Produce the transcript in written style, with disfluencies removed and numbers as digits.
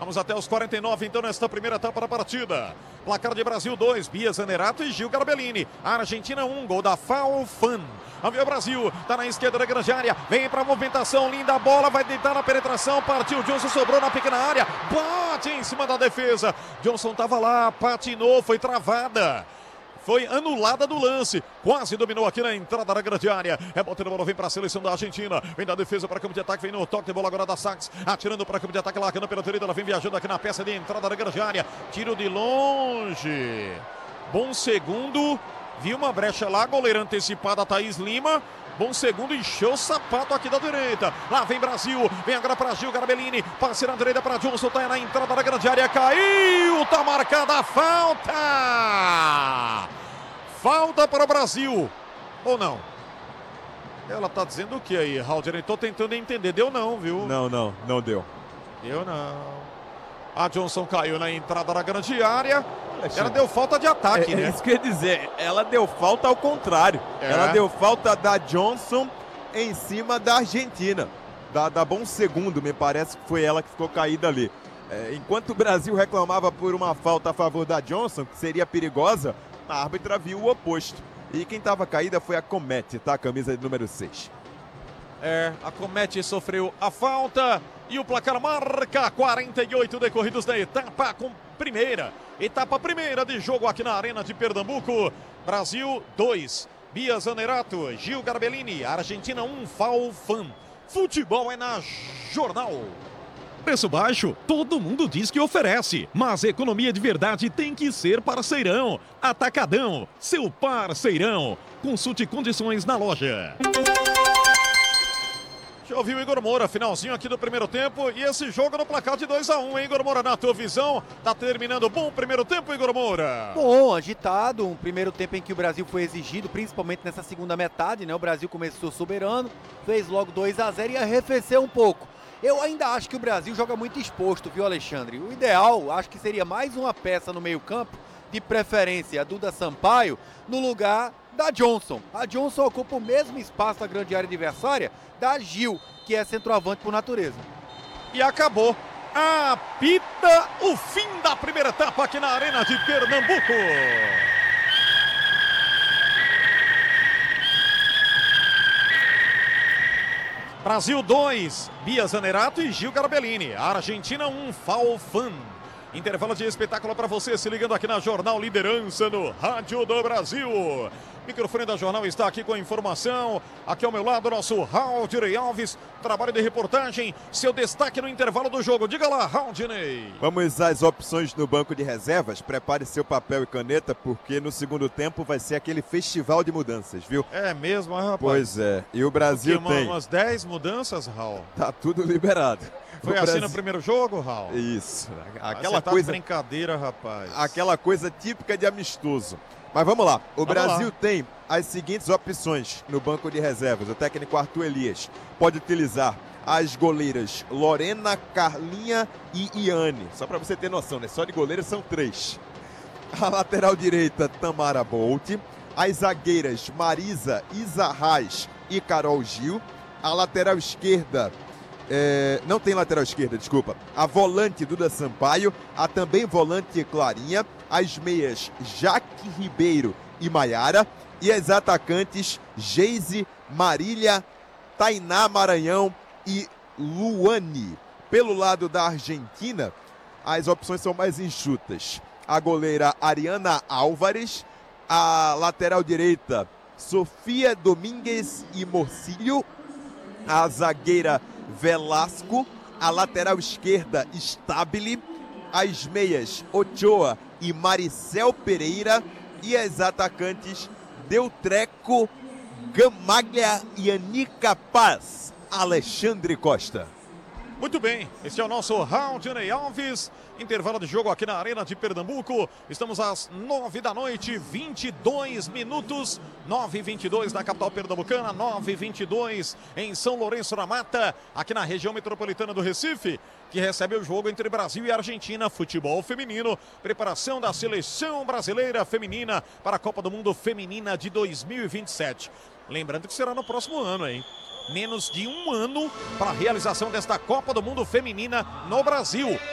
Vamos até os 49, então, nesta primeira etapa da partida. Placar de Brasil 2, Bia Zanerato e Gil Garbellini. Argentina 1, gol da Falfan. Vamos ver o Brasil, tá na esquerda da grande área, vem pra movimentação, linda bola, vai deitar na penetração, partiu, Johnson sobrou na pequena área, bate em cima da defesa. Johnson tava lá, patinou, foi travada. Foi anulada do lance, quase dominou aqui na entrada da grande área. Rebote de bola, vem para a seleção da Argentina. Vem da defesa para campo de ataque, vem no toque de bola agora da Sachs. Atirando para campo de ataque, largando pela direita, ela vem viajando aqui na peça de entrada da grande área. Tiro de longe. Bom segundo, viu uma brecha lá, goleira antecipada, a Thaís Lima. Bom segundo, encheu o sapato aqui da direita. Lá vem Brasil, vem agora para Gil Garbellini. Passe na direita para Johnson, tá na entrada da grande área, caiu, tá marcada a falta. Falta para o Brasil, ou não? Ela tá dizendo o que aí, Halder? Tô tentando entender, deu não, viu? Não deu. Deu não. A Johnson caiu na entrada da grande área. Ela deu falta de ataque, né? É isso que eu ia dizer. Ela deu falta ao contrário. Ela deu falta da Johnson em cima da Argentina. Da Bom Segundo, me parece que foi ela que ficou caída ali. Enquanto o Brasil reclamava por uma falta a favor da Johnson, que seria perigosa, a árbitra viu o oposto. E quem estava caída foi a Comete, tá? A camisa de número 6. A Comete sofreu a falta. E o placar marca 48 decorridos da etapa primeira de jogo aqui na Arena de Pernambuco. Brasil 2, Bia Zanerato, Gil Garbellini, Argentina 1, Falfan. Futebol é na Jornal. Preço baixo, todo mundo diz que oferece, mas economia de verdade tem que ser parceirão. Atacadão, seu parceirão. Consulte condições na loja. Deixa eu ouvir o Igor Moura, finalzinho aqui do primeiro tempo. E esse jogo no placar de 2-1, hein, Igor Moura? Na tua visão, tá terminando bom o primeiro tempo, Igor Moura? Bom, agitado, um primeiro tempo em que o Brasil foi exigido, principalmente nessa segunda metade, né? O Brasil começou soberano, fez logo 2-0 e arrefeceu um pouco. Eu ainda acho que o Brasil joga muito exposto, viu, Alexandre? O ideal, acho que seria mais uma peça no meio-campo, de preferência a Duda Sampaio, no lugar da Johnson. A Johnson ocupa o mesmo espaço da grande área adversária da Gil, que é centroavante por natureza. E acabou. Apita o fim da primeira etapa aqui na Arena de Pernambuco. Brasil 2, Bia Zanerato e Gil Garbellini. Argentina 1, Falfan. Intervalo de espetáculo para você, se ligando aqui na Jornal Liderança no Rádio do Brasil. Microfone da Jornal está aqui com a informação. Aqui ao meu lado, nosso Haldney Alves, trabalho de reportagem. Seu destaque no intervalo do jogo. Diga lá, Haldney. Vamos às opções no banco de reservas. Prepare seu papel e caneta, porque no segundo tempo vai ser aquele festival de mudanças, viu? É mesmo, rapaz? Pois é. E o Brasil tem umas 10 mudanças, Raul. Tá tudo liberado. Foi assim no primeiro jogo, Raul? Isso. Aquela coisa... brincadeira, rapaz. Aquela coisa típica de amistoso. Mas vamos lá. O Brasil tem as seguintes opções no banco de reservas. O técnico Arthur Elias pode utilizar as goleiras Lorena, Carlinha e Iane. Só para você ter noção, né? Só de goleiras são 3. A lateral direita, Tamara Bolt. As zagueiras, Marisa, Isa Reis e Carol Gil. A lateral esquerda... não tem lateral esquerda, desculpa. A volante Duda Sampaio, a também volante Clarinha, as meias Jaque Ribeiro e Maiara e as atacantes Geise, Marília, Tainá Maranhão e Luane. Pelo lado da Argentina, as opções são mais enxutas. A goleira Ariana Álvares, a lateral direita Sofia Domingues e Morcillo, a zagueira Velasco, a lateral esquerda Stabile, as meias Ochoa e Maricel Pereira e as atacantes Deutreco, Gamaglia e Anica Paz. Alexandre Costa. Muito bem, esse é o nosso Haldney Alves. Intervalo de jogo aqui na Arena de Pernambuco. Estamos às 9 da noite, 22 minutos. 9h22 na capital pernambucana, 9h22 em São Lourenço da Mata, aqui na região metropolitana do Recife, que recebe o jogo entre Brasil e Argentina, futebol feminino. Preparação da seleção brasileira feminina para a Copa do Mundo Feminina de 2027. Lembrando que será no próximo ano, hein? Menos de um ano para a realização desta Copa do Mundo Feminina no Brasil.